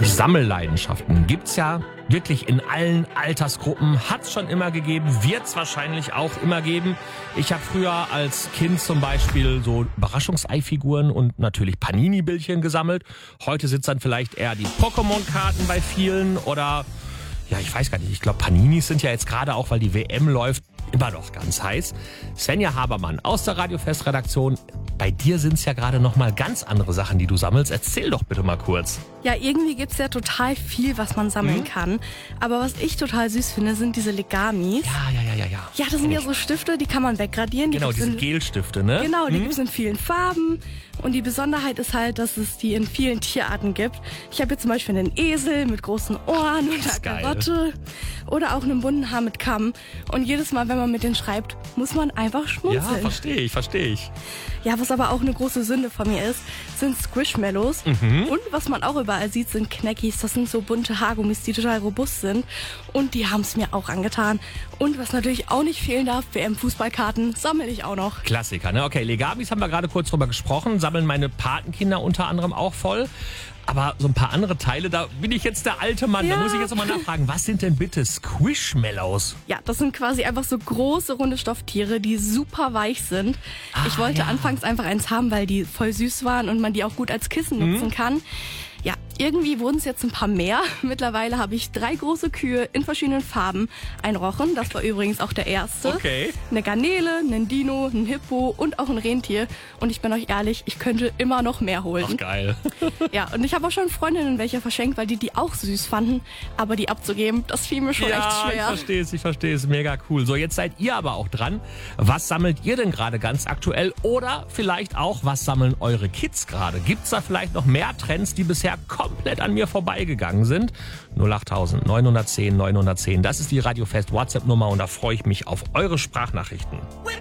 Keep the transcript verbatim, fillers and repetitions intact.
Sammelleidenschaften gibt's ja wirklich in allen Altersgruppen. Hat's schon immer gegeben, wird's wahrscheinlich auch immer geben. Ich habe früher als Kind zum Beispiel so Überraschungseifiguren und natürlich Panini-Bildchen gesammelt. Heute sitzt dann vielleicht eher die Pokémon-Karten bei vielen oder, ja, ich weiß gar nicht, ich glaube Paninis sind ja jetzt gerade auch, weil die W M läuft, immer noch ganz heiß. Svenja Habermann aus der Radiofest-Redaktion. Bei dir sind es ja gerade noch mal ganz andere Sachen, die du sammelst. Erzähl doch bitte mal kurz. Ja, irgendwie gibt's ja total viel, was man sammeln mhm. kann. Aber was ich total süß finde, sind diese Legamis. Ja, ja, ja, ja, ja. Ja, das sind ja so Stifte, die kann man wegradieren. Die genau, diese in, Gelstifte, ne? Genau, die mhm. gibt's in vielen Farben. Und die Besonderheit ist halt, dass es die in vielen Tierarten gibt. Ich habe hier zum Beispiel einen Esel mit großen Ohren und einer Karotte. Oder auch einen bunten Haar mit Kamm. Und jedes Mal, wenn man mit denen schreibt, muss man einfach schmunzeln. Ja, verstehe ich, verstehe ich. Ja, was aber auch eine große Sünde von mir ist, sind Squishmallows. Mhm. Und was man auch überall sieht, sind Knackies. Das sind so bunte Haargummis, die total robust sind. Und die haben es mir auch angetan. Und was natürlich auch nicht fehlen darf, W M-Fußballkarten sammle ich auch noch. Klassiker, ne? Okay, Legamis haben wir gerade kurz drüber gesprochen. Sammeln meine Patenkinder unter anderem auch voll. Aber so ein paar andere Teile, da bin ich jetzt der alte Mann. Ja. Da muss ich jetzt nochmal nachfragen, was sind denn bitte Squishmallows? Ja, das sind quasi einfach so große, runde Stofftiere, die super weich sind. Ah, ich wollte ja. anfangs einfach eins haben, weil die voll süß waren und man die auch gut als Kissen mhm. nutzen kann. Ja, irgendwie wurden es jetzt ein paar mehr. Mittlerweile habe ich drei große Kühe in verschiedenen Farben. Ein Rochen, das war übrigens auch der erste. Okay. Eine Garnele, einen Dino, ein Hippo und auch ein Rentier. Und ich bin euch ehrlich, ich könnte immer noch mehr holen. Ach, geil. Ja, und ich habe auch schon Freundinnen welche verschenkt, weil die die auch süß fanden. Aber die abzugeben, das fiel mir schon ja, echt schwer. ich verstehe es, ich verstehe es. Mega cool. So, jetzt seid ihr aber auch dran. Was sammelt ihr denn gerade ganz aktuell? Oder vielleicht auch, was sammeln eure Kids gerade? Gibt's da vielleicht noch mehr Trends, die bisher komplett an mir vorbeigegangen sind? null acht neun eins null neun eins null, das ist die Radiofest WhatsApp-Nummer und da freue ich mich auf eure Sprachnachrichten.